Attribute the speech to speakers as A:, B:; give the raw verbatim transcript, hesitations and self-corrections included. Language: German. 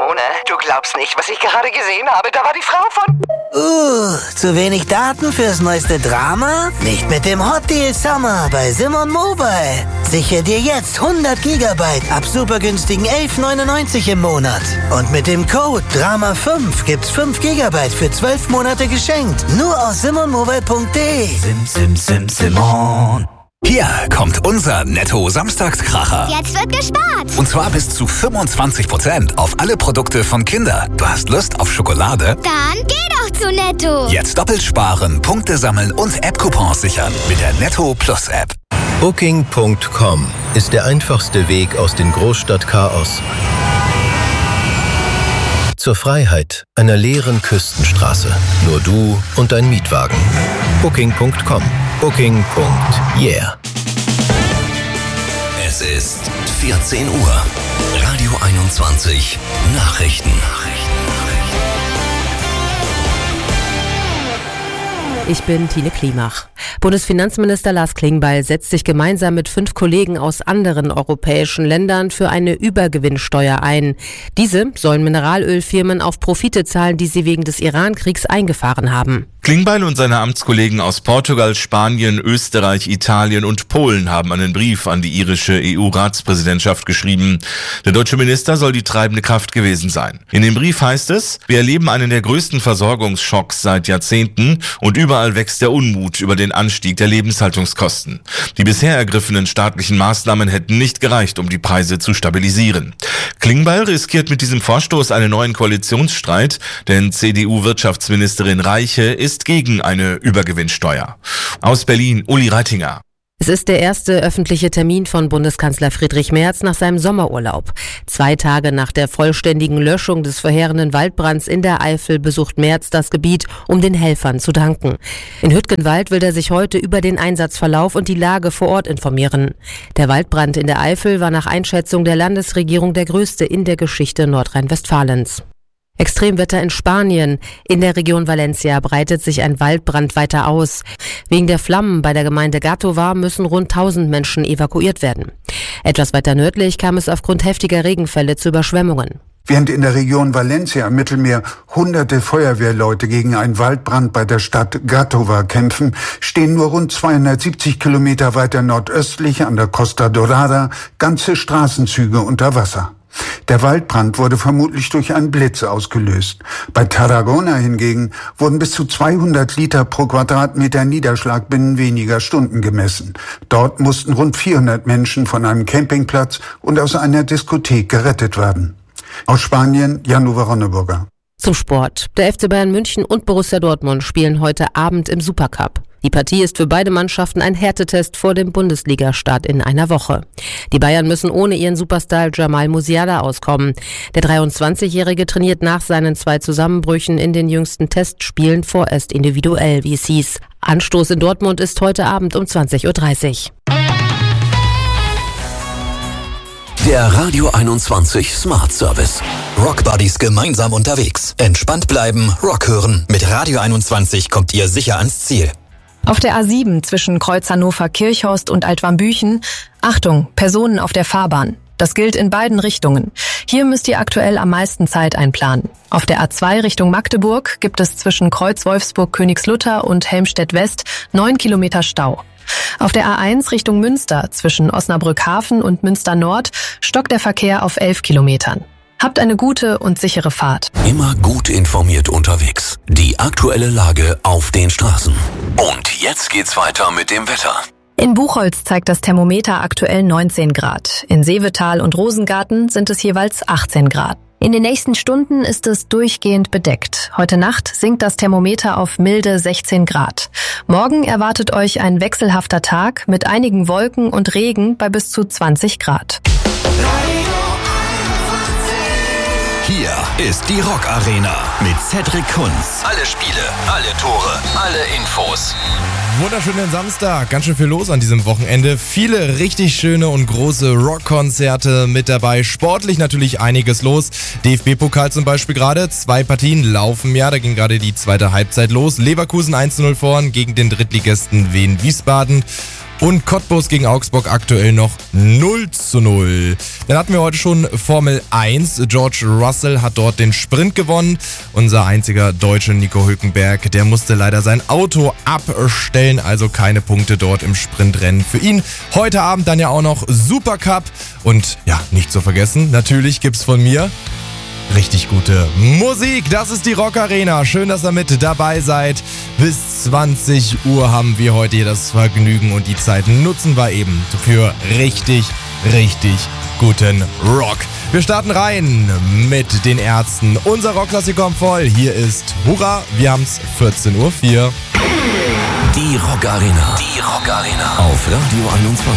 A: Simone, du glaubst nicht, was ich gerade gesehen habe. Da war die Frau von...
B: Uh, zu wenig Daten fürs neueste Drama? Nicht mit dem Hot Deal Summer bei Simon Mobile. Sichere dir jetzt hundert Gigabyte ab super günstigen elf neunundneunzig im Monat. Und mit dem Code Drama fünf gibt's fünf Gigabyte für zwölf Monate geschenkt. Nur auf simonmobile punkt de.
C: Sim, sim, sim, Simon. Hier kommt unser Netto-Samstagskracher.
D: Jetzt wird gespart.
C: Und zwar bis zu fünfundzwanzig Prozent auf alle Produkte von Kinder. Du hast Lust auf Schokolade?
D: Dann geh doch zu Netto.
C: Jetzt doppelt sparen, Punkte sammeln und App-Coupons sichern mit der Netto Plus App.
E: Booking Punkt com ist der einfachste Weg aus dem Großstadtchaos zur Freiheit einer leeren Küstenstraße. Nur du und dein Mietwagen. Booking Punkt com. Booking. Yeah.
F: Es ist vierzehn Uhr. Radio einundzwanzig. Nachrichten.
G: Ich bin Tine Klimach. Bundesfinanzminister Lars Klingbeil setzt sich gemeinsam mit fünf Kollegen aus anderen europäischen Ländern für eine Übergewinnsteuer ein. Diese sollen Mineralölfirmen auf Profite zahlen, die sie wegen des Iran-Kriegs eingefahren haben.
H: Klingbeil und seine Amtskollegen aus Portugal, Spanien, Österreich, Italien und Polen haben einen Brief an die irische E U-Ratspräsidentschaft geschrieben. Der deutsche Minister soll die treibende Kraft gewesen sein. In dem Brief heißt es: Wir erleben einen der größten Versorgungsschocks seit Jahrzehnten und überall wächst der Unmut über den Anstieg der Lebenshaltungskosten. Die bisher ergriffenen staatlichen Maßnahmen hätten nicht gereicht, um die Preise zu stabilisieren. Klingbeil riskiert mit diesem Vorstoß einen neuen Koalitionsstreit, denn C D U-Wirtschaftsministerin Reiche ist gegen eine Übergewinnsteuer. Aus Berlin, Uli Reitinger.
G: Es ist der erste öffentliche Termin von Bundeskanzler Friedrich Merz nach seinem Sommerurlaub. Zwei Tage nach der vollständigen Löschung des verheerenden Waldbrands in der Eifel besucht Merz das Gebiet, um den Helfern zu danken. In Hüttgenwald will er sich heute über den Einsatzverlauf und die Lage vor Ort informieren. Der Waldbrand in der Eifel war nach Einschätzung der Landesregierung der größte in der Geschichte Nordrhein-Westfalens. Extremwetter in Spanien. In der Region Valencia breitet sich ein Waldbrand weiter aus. Wegen der Flammen bei der Gemeinde Gàtova müssen rund tausend Menschen evakuiert werden. Etwas weiter nördlich kam es aufgrund heftiger Regenfälle zu Überschwemmungen.
I: Während in der Region Valencia im Mittelmeer hunderte Feuerwehrleute gegen einen Waldbrand bei der Stadt Gàtova kämpfen, stehen nur rund zweihundertsiebzig Kilometer weiter nordöstlich an der Costa Dorada ganze Straßenzüge unter Wasser. Der Waldbrand wurde vermutlich durch einen Blitz ausgelöst. Bei Tarragona hingegen wurden bis zu zweihundert Liter pro Quadratmeter Niederschlag binnen weniger Stunden gemessen. Dort mussten rund vierhundert Menschen von einem Campingplatz und aus einer Diskothek gerettet werden. Aus Spanien, Jan-Uwe Ronneburger.
G: Zum Sport. Der F C Bayern München und Borussia Dortmund spielen heute Abend im Supercup. Die Partie ist für beide Mannschaften ein Härtetest vor dem Bundesliga-Start in einer Woche. Die Bayern müssen ohne ihren Superstar Jamal Musiala auskommen. Der dreiundzwanzigjährige trainiert nach seinen zwei Zusammenbrüchen in den jüngsten Testspielen vorerst individuell, wie es hieß. Anstoß in Dortmund ist heute Abend um zwanzig Uhr dreißig.
F: Der Radio einundzwanzig Smart Service. Rock Buddies gemeinsam unterwegs. Entspannt bleiben, Rock hören. Mit Radio einundzwanzig kommt ihr sicher ans Ziel.
J: Auf der A sieben zwischen Kreuz Hannover-Kirchhorst und Altwarmbüchen. Achtung, Personen auf der Fahrbahn. Das gilt in beiden Richtungen. Hier müsst ihr aktuell am meisten Zeit einplanen. Auf der A zwei Richtung Magdeburg gibt es zwischen Kreuz Wolfsburg-Königslutter und Helmstedt-West neun Kilometer Stau. Auf der A eins Richtung Münster zwischen Osnabrück-Hafen und Münster-Nord stockt der Verkehr auf elf Kilometern. Habt eine gute und sichere Fahrt.
F: Immer gut informiert unterwegs. Die aktuelle Lage auf den Straßen. Und jetzt geht's weiter mit dem Wetter.
J: In Buchholz zeigt das Thermometer aktuell neunzehn Grad. In Seevetal und Rosengarten sind es jeweils achtzehn Grad. In den nächsten Stunden ist es durchgehend bedeckt. Heute Nacht sinkt das Thermometer auf milde sechzehn Grad. Morgen erwartet euch ein wechselhafter Tag mit einigen Wolken und Regen bei bis zu zwanzig Grad.
F: Hier ist die Rock Arena mit Cedric Kunz. Alle Spiele, alle Tore, alle Infos.
K: Wunderschönen Samstag, ganz schön viel los an diesem Wochenende. Viele richtig schöne und große Rockkonzerte mit dabei. Sportlich natürlich einiges los. D F B-Pokal zum Beispiel gerade. Zwei Partien laufen ja, da ging gerade die zweite Halbzeit los. Leverkusen eins zu null vorn gegen den Drittligisten Wien Wiesbaden. Und Cottbus gegen Augsburg aktuell noch null zu null. Dann hatten wir heute schon Formel eins. George Russell hat dort den Sprint gewonnen. Unser einziger Deutsche Nico Hülkenberg, der musste leider sein Auto abstellen, also keine Punkte dort im Sprintrennen für ihn. Heute Abend dann ja auch noch Supercup. Und ja, nicht zu vergessen, natürlich gibt's von mir richtig gute Musik. Das ist die Rock Arena. Schön, dass ihr mit dabei seid. Bis zwanzig Uhr haben wir heute hier das Vergnügen und die Zeit nutzen wir eben für richtig, richtig guten Rock. Wir starten rein mit den Ärzten. Unser Rockklassiker kommt voll. Hier ist Hurra, wir haben's vierzehn Uhr vier.
F: Die Rock Arena. Die Rock Arena. Auf Radio einundzwanzig.